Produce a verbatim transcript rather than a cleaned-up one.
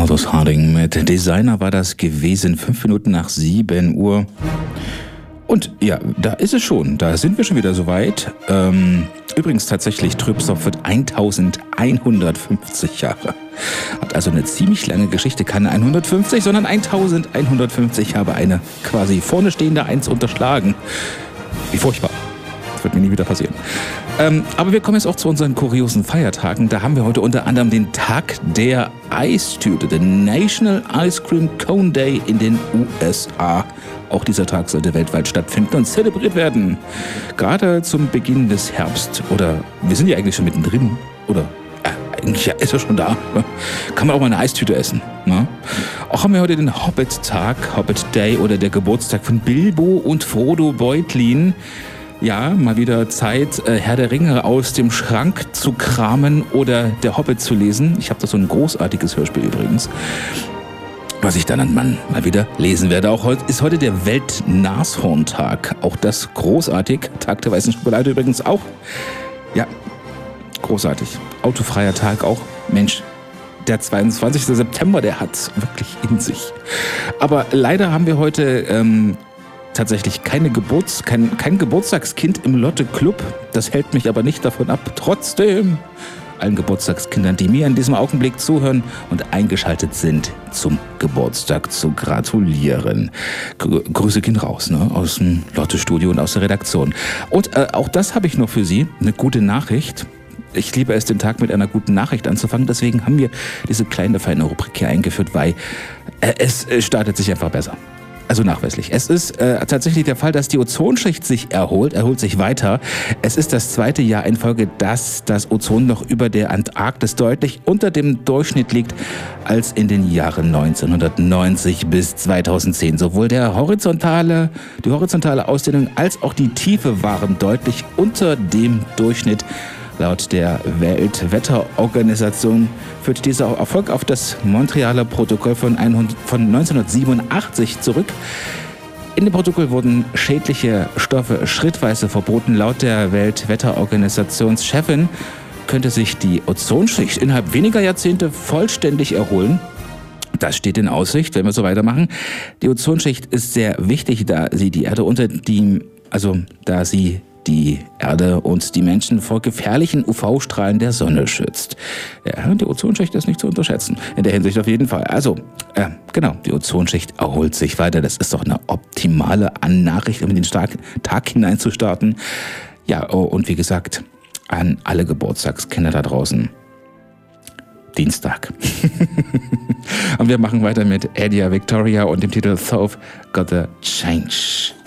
Aldous Harding mit Designer war das gewesen, fünf Minuten nach sieben Uhr. Und ja, da ist es schon, da sind wir schon wieder soweit. Ähm, übrigens tatsächlich, Trübsdorf wird eintausendeinhundertfünfzig Jahre. Hat also eine ziemlich lange Geschichte, keine hundertfünfzig, sondern eintausendeinhundertfünfzig. Ich habe eine quasi vorne stehende Eins unterschlagen. Wie furchtbar. Das wird mir nie wieder passieren. Ähm, aber wir kommen jetzt auch zu unseren kuriosen Feiertagen. Da haben wir heute unter anderem den Tag der Eistüte, den National Ice Cream Cone Day in den U S A. Auch dieser Tag sollte weltweit stattfinden und zelebriert werden. Gerade zum Beginn des Herbst. Oder wir sind ja eigentlich schon mittendrin. Oder äh, eigentlich ist er schon da. Kann man auch mal eine Eistüte essen. Ne? Auch haben wir heute den Hobbit-Tag, Hobbit Day oder der Geburtstag von Bilbo und Frodo Beutlin. Ja, mal wieder Zeit, Herr der Ringe aus dem Schrank zu kramen oder der Hobbit zu lesen. Ich habe da so ein großartiges Hörspiel übrigens, was ich dann mal wieder lesen werde. Auch heute ist heute der Welt-Nashorn-Tag. Auch das großartig. Tag der weißen Schokolade übrigens auch. Ja, großartig. Autofreier Tag auch. Mensch, der zweiundzwanzigste September, der hat's wirklich in sich. Aber leider haben wir heute ähm, tatsächlich keine Geburts-, kein, kein Geburtstagskind im Lotte-Club. Das hält mich aber nicht davon ab, trotzdem allen Geburtstagskindern, die mir in diesem Augenblick zuhören und eingeschaltet sind, zum Geburtstag zu gratulieren. Gr- Grüße gehen raus, ne? Aus dem Lotte-Studio und aus der Redaktion. Und äh, auch das habe ich noch für Sie, eine gute Nachricht. Ich liebe es, den Tag mit einer guten Nachricht anzufangen. Deswegen haben wir diese kleine, feine Rubrik hier eingeführt, weil äh, es äh, startet sich einfach besser. Also nachweislich. Es ist äh, tatsächlich der Fall, dass die Ozonschicht sich erholt, erholt sich weiter. Es ist das zweite Jahr in Folge, dass das Ozon noch über der Antarktis deutlich unter dem Durchschnitt liegt als in den Jahren neunzehnhundertneunzig bis zweitausendzehn. Sowohl der horizontale, die horizontale Ausdehnung als auch die Tiefe waren deutlich unter dem Durchschnitt. Laut der Weltwetterorganisation führt dieser Erfolg auf das Montrealer Protokoll von neunzehnhundertsiebenundachtzig zurück. In dem Protokoll wurden schädliche Stoffe schrittweise verboten. Laut der Weltwetterorganisationschefin könnte sich die Ozonschicht innerhalb weniger Jahrzehnte vollständig erholen. Das steht in Aussicht, wenn wir so weitermachen. Die Ozonschicht ist sehr wichtig, da sie die Erde unter die, also da sie die Erde und die Menschen vor gefährlichen U V-Strahlen der Sonne schützt. Ja, die Ozonschicht ist nicht zu unterschätzen. In der Hinsicht auf jeden Fall. Also, äh, genau, die Ozonschicht erholt sich weiter. Das ist doch eine optimale Nachricht, um in den Tag, Tag hineinzustarten. Ja, oh, und wie gesagt, an alle Geburtstagskinder da draußen. Dienstag. Und wir machen weiter mit Adia Victoria und dem Titel Thought Got the Change.